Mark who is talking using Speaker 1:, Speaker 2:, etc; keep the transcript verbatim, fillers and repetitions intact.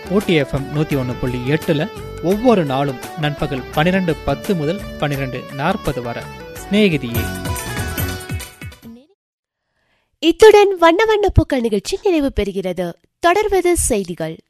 Speaker 1: ஊட்டி FM நூற்றி ஒன்று புள்ளி எட்டில் ஒவ்வொரு நாளும் நண்பகல் பன்னிரெண்டு பத்து முதல் பன்னிரெண்டு நாற்பது வரை சிநேகிதியே.
Speaker 2: இத்துடன் வண்ண வண்ண பூக்கள் நிகழ்ச்சி நிறைவு பெறுகிறது. தொடர்வது செய்திகள்.